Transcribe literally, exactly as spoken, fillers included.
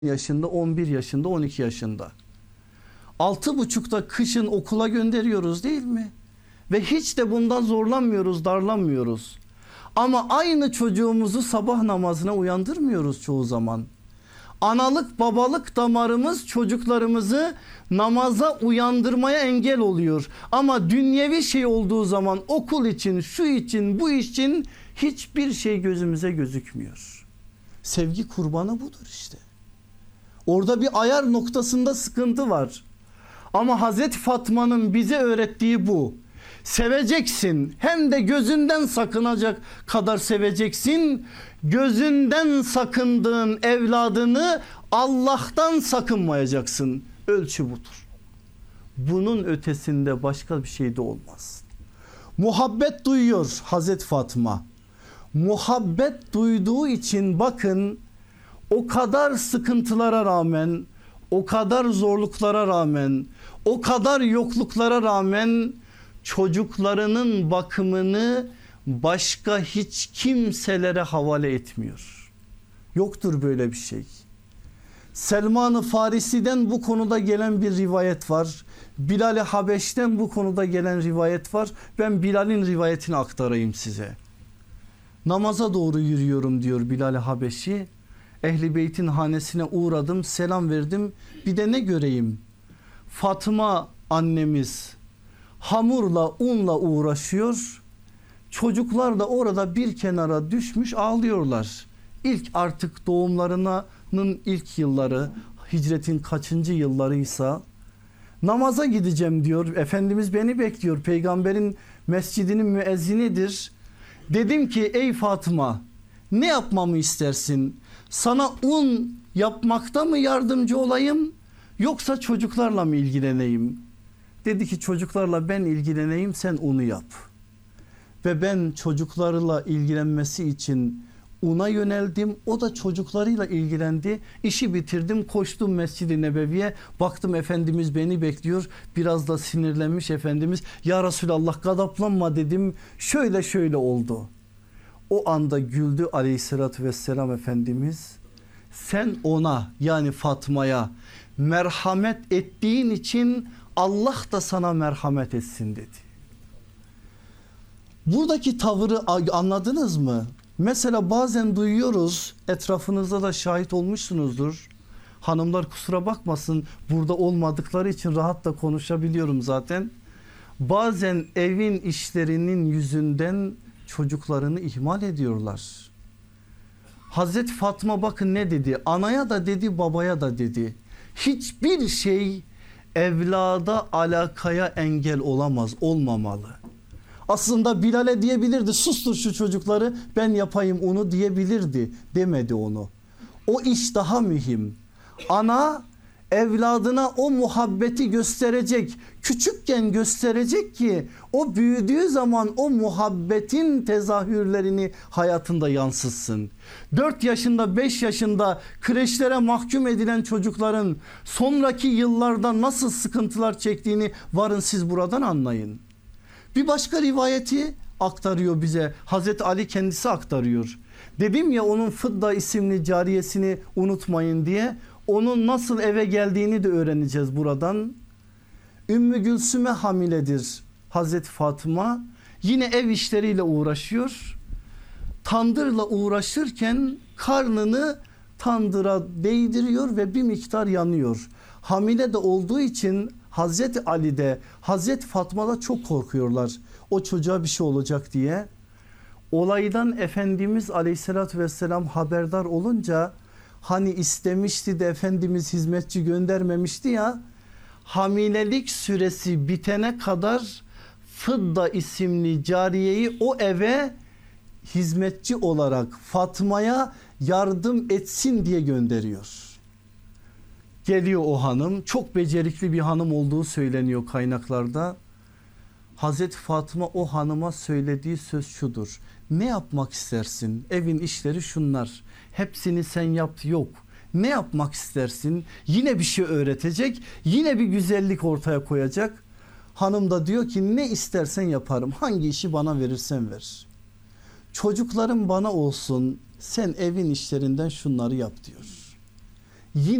yaşında, on bir yaşında, on iki yaşında. Altı buçukta kışın okula gönderiyoruz değil mi? Ve hiç de bundan zorlanmıyoruz, darlanmıyoruz. Ama aynı çocuğumuzu sabah namazına uyandırmıyoruz çoğu zaman. Analık babalık damarımız çocuklarımızı namaza uyandırmaya engel oluyor. Ama dünyevi şey olduğu zaman okul için, şu için, bu için hiçbir şey gözümüze gözükmüyor. Sevgi kurbanı budur işte. Orada bir ayar noktasında sıkıntı var. Ama Hazreti Fatma'nın bize öğrettiği bu. Seveceksin, hem de gözünden sakınacak kadar seveceksin. Gözünden sakındığın evladını Allah'tan sakınmayacaksın. Ölçü budur. Bunun ötesinde başka bir şey de olmaz. Muhabbet duyuyor Hazreti Fatma. Muhabbet duyduğu için bakın, o kadar sıkıntılara rağmen, o kadar zorluklara rağmen, o kadar yokluklara rağmen çocuklarının bakımını başka hiç kimselere havale etmiyor. Yoktur böyle bir şey. Selman-ı Farisi'den bu konuda gelen bir rivayet var. Bilal-i Habeş'ten bu konuda gelen rivayet var. Ben Bilal'in rivayetini aktarayım size. Namaza doğru yürüyorum diyor Bilal-i Habeşi. Ehli Beyt'in hanesine uğradım, selam verdim. Bir de ne göreyim? Fatma annemiz hamurla, unla uğraşıyor. Çocuklar da orada bir kenara düşmüş ağlıyorlar. İlk artık doğumlarının ilk yılları, hicretin kaçıncı yıllarıysa, namaza gideceğim diyor. Efendimiz beni bekliyor. Peygamberin mescidinin müezzinidir. Dedim ki ey Fatıma, ne yapmamı istersin? Sana un yapmakta mı yardımcı olayım, yoksa çocuklarla mı ilgileneyim? Dedi ki çocuklarla ben ilgileneyim, sen unu yap. Ve ben çocuklarla ilgilenmesi için una yöneldim. O da çocuklarıyla ilgilendi. İşi bitirdim, koştum Mescid-i Nebevi'ye. Baktım Efendimiz beni bekliyor. Biraz da sinirlenmiş Efendimiz. Ya Resulallah gadaplanma dedim. Şöyle şöyle oldu. O anda güldü aleyhissalatü vesselam Efendimiz. Sen ona, yani Fatma'ya merhamet ettiğin için Allah da sana merhamet etsin dedi. Buradaki tavırı anladınız mı? Mesela bazen duyuyoruz, etrafınızda da şahit olmuşsunuzdur. Hanımlar kusura bakmasın, burada olmadıkları için rahat da konuşabiliyorum zaten. Bazen evin işlerinin yüzünden çocuklarını ihmal ediyorlar. Hazreti Fatma bakın ne dedi? Anaya da dedi, babaya da dedi. Hiçbir şey evlada alakaya engel olamaz, olmamalı. Aslında Bilal'e diyebilirdi, sustur şu çocukları, ben yapayım onu diyebilirdi. Demedi onu. O iş daha mühim. Ana evladına o muhabbeti gösterecek, küçükken gösterecek ki o büyüdüğü zaman o muhabbetin tezahürlerini hayatında yansıtsın. dört yaşında, beş yaşında kreşlere mahkum edilen çocukların sonraki yıllarda nasıl sıkıntılar çektiğini varın siz buradan anlayın. Bir başka rivayeti aktarıyor bize. Hazreti Ali kendisi aktarıyor. Dedim ya onun Fıdda isimli cariyesini unutmayın diye. Onun nasıl eve geldiğini de öğreneceğiz buradan. Ümmü Gülsüm'e hamiledir Hazreti Fatıma. Yine ev işleriyle uğraşıyor. Tandırla uğraşırken karnını tandıra değdiriyor ve bir miktar yanıyor. Hamile de olduğu için Hazreti Ali de Hazreti Fatma da çok korkuyorlar. O çocuğa bir şey olacak diye. Olaydan Efendimiz Aleyhisselatü Vesselam haberdar olunca, hani istemişti de Efendimiz hizmetçi göndermemişti ya, hamilelik süresi bitene kadar Fıdda isimli cariyeyi o eve hizmetçi olarak Fatma'ya yardım etsin diye gönderiyor. Geliyor o hanım, çok becerikli bir hanım olduğu söyleniyor kaynaklarda. Hazreti Fatıma o hanıma söylediği söz şudur: ne yapmak istersin? Evin işleri şunlar, hepsini sen yap, yok. Ne yapmak istersin? Yine bir şey öğretecek, yine bir güzellik ortaya koyacak. Hanım da diyor ki ne istersen yaparım, hangi işi bana verirsen ver. Çocuklarım bana olsun, sen evin işlerinden şunları yap diyor. yine